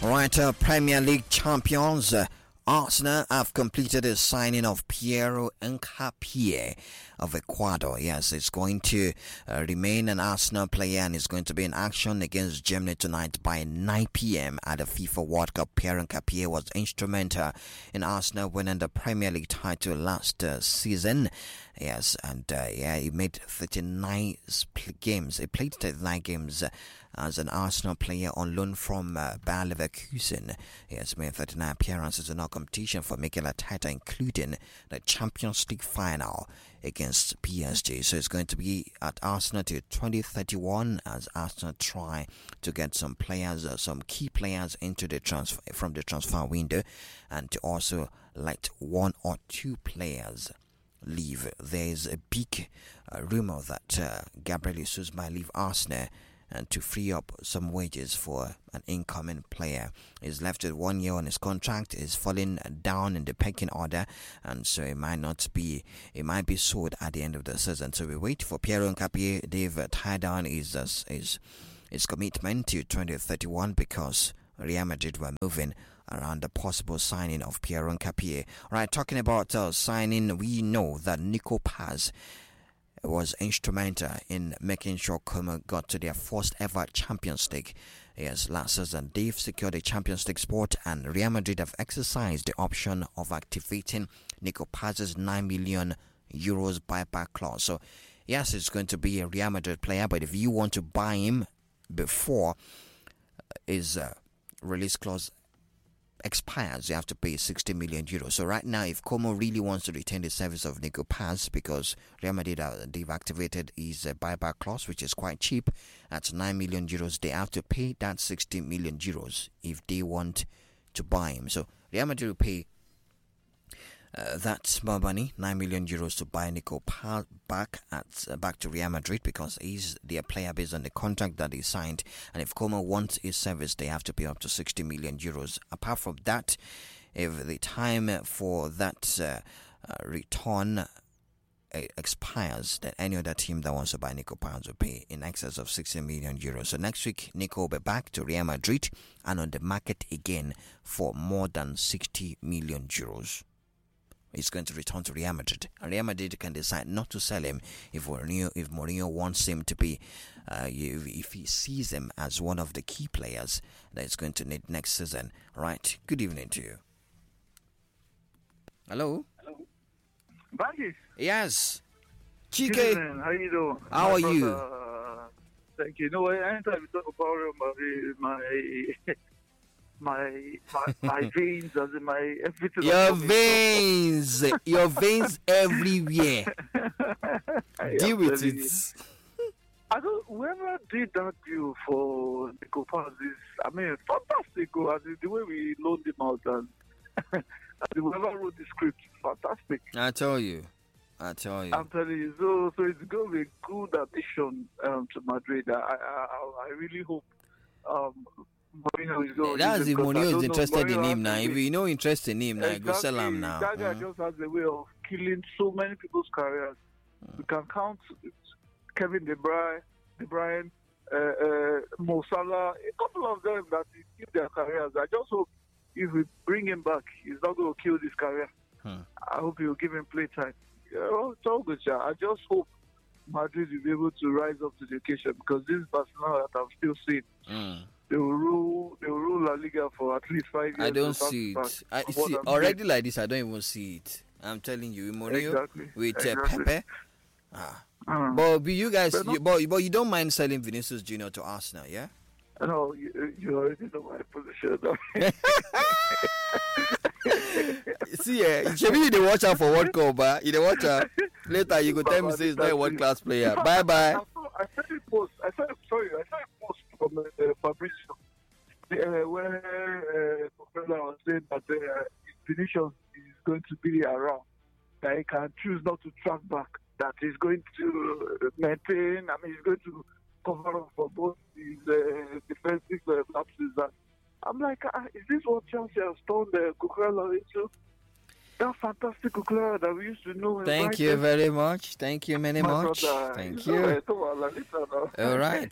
Right, Premier League champions. Arsenal have completed the signing of Piero Nkapie of Ecuador. Yes, it's going to remain an Arsenal player and is going to be in action against Germany tonight by 9 p.m. at the FIFA World Cup. Piero Nkapie was instrumental in Arsenal winning the Premier League title last season. Yes, and he made 39 games. He played 39 games as an Arsenal player on loan from Bayer Leverkusen. He has made 39 appearances in our competition for Mikel Arteta, including the Champions League final against PSG. So it's going to be at Arsenal till 2031 as Arsenal try to get some players, some key players into the transfer window, and to also let one or two players leave. There's a big rumor that Gabriel Jesus might leave Arsenal and to free up some wages for an incoming player. He's left with 1 year on his contract, is falling down in the pecking order, and so it might be sold at the end of the season. So we wait for Piero Nkapie. They've tied down his commitment to 2031 because Real Madrid were moving around the possible signing of Piero Nkapie. Right, talking about signing, we know that Nico Paz was instrumental in making sure Como got to their first ever Champions League. Yes, last season they've secured a Champions League spot, and Real Madrid have exercised the option of activating Nico Paz's 9 million euros buyback clause. So yes, it's going to be a Real Madrid player, but if you want to buy him before his release clause expires, you have to pay 60 million euros. So right now, if Como really wants to retain the service of Nico Paz, because Real Madrid they've activated his buyback clause, which is quite cheap, at 9 million euros, they have to pay that 60 million euros if they want to buy him. So Real Madrid will pay that's more money, 9 million euros, to buy Nico Paz back to Real Madrid, because he's their player based on the contract that he signed. And if Como wants his service, they have to pay up to 60 million euros. Apart from that, if the time for that return expires, then any other team that wants to buy Nico Paz will pay in excess of 60 million euros. So next week, Nico will be back to Real Madrid and on the market again for more than 60 million euros. He's going to return to Real Madrid, and Real Madrid can decide not to sell him if Mourinho wants him to be, if he sees him as one of the key players that he's going to need next season. Right. Good evening to you. Hello. Baggies. Yes. Chike. Chike. How you doing? How are brother, you? Thank you. No, anytime you talk about Real Madrid, my veins, as in my everything. Your veins everywhere. Deal with it. I don't. Whoever did that deal for Nico Paz is, fantastic. As in the way we loaned him out, and whoever wrote the script, fantastic. I tell you. I'm telling you. So it's going to be a good addition to Madrid. I really hope. Mourinho is going. That's if Mourinho is interested in him now. If you know interest in him now, exactly. go sell him now. That guy just has a way of killing so many people's careers. We can count Kevin De Bruyne, Mo Salah, a couple of them that he killed their careers. I just hope if we bring him back, he's not going to kill this career. I hope he will give him playtime. It's all good, yeah. I just hope Madrid will be able to rise up to the occasion, because this is Barcelona that I'm still seeing. They will rule La Liga for at least 5 years. I don't see it. Already like this, I don't even see it. I'm telling you, Mourinho with Pepe. But you guys, but you don't mind selling Vinicius Junior to Arsenal, yeah? No, you already know my position. See, you dey watch out for World Cup, but you dey watch out. Later you go tell me say he's not a world class player. Bye bye. I saw a post from Fabrizio where Professor was saying that Vinicius is going to be around, that he can choose not to track back, that he's going to maintain. He's going to cover up for both his defensive lapses. I'm like, is this what Chelsea has turned Cucurella into? that fantastic Uclara that we used to know. In Thank you very much. Thank you many much. Brother, Thank you. All right.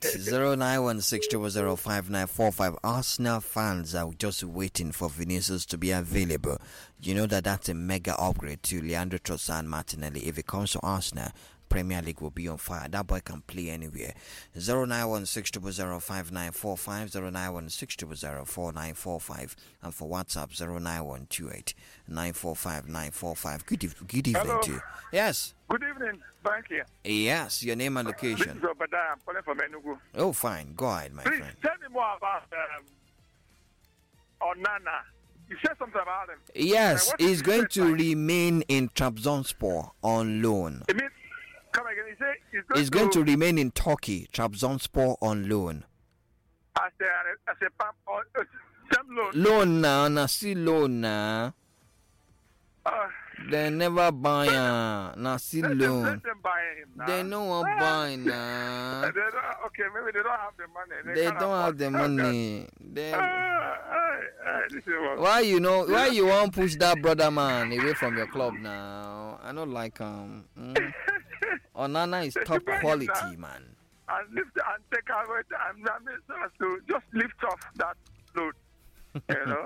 09160059545. Arsenal fans are just waiting for Vinicius to be available. You know that's a mega upgrade to Leandro Trossard Martinelli. If it comes to Arsenal, Premier League will be on fire. That boy can play anywhere. 09160059545, 091604945, and for WhatsApp 09128945945. Good evening Hello. to you. Yes. Good evening. Thank you. Yes, your name and This location. is Obadiah. I'm calling from Enugu. Oh, fine. Go ahead, my Please friend. tell me more about Onana. You said something about him. Yes, What he's did going you say, to Mike? remain in Trabzonspor on loan. It means, come again. He said He's going to remain in Turkey, Trabzonspor on loan. as a pump or some loan. Loan now, see loan now. They never buy see Let loan. them buy him now. They no one buy now. They don't, okay, maybe they don't have the money. They can't don't have afford- the money. They, this is what. why you want push that brother man away from your club now? I don't like Onana is top quality, man. And lift and take away and so as to just lift off that load. You know,